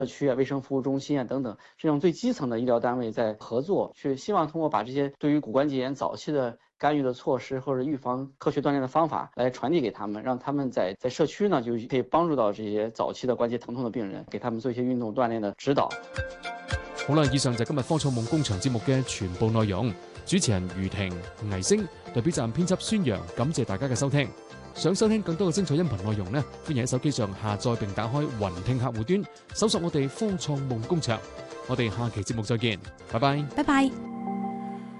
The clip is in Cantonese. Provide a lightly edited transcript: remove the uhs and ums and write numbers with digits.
社区啊、卫生服务中心啊等等这种最基层的医疗单位在合作，去希望通过把这些对于骨关节炎早期的干预的措施或者预防科学锻炼的方法来传递给他们，让他们在社区呢就可以帮助到这些早期的關節疼痛的病人，給他們做一些運動鍛煉的指導。 好啦，以上就係今日科創夢工場節目嘅全部內容。主持人余婷、倪星，代表站編輯孫陽，感謝大家嘅收聽。想收聽更多嘅精彩音頻內容呢，歡迎喺手機上下載並打開雲聽客戶端，搜索我哋科創夢工場。我哋下期節目再見，拜拜。 拜拜。